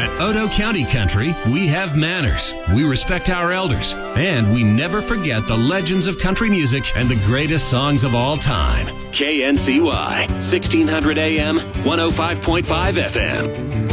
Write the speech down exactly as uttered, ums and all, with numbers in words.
At Otoe County Country, we have manners, we respect our elders, and we never forget the legends of country music and the greatest songs of all time. K N C Y, sixteen hundred A M, one oh five point five F M.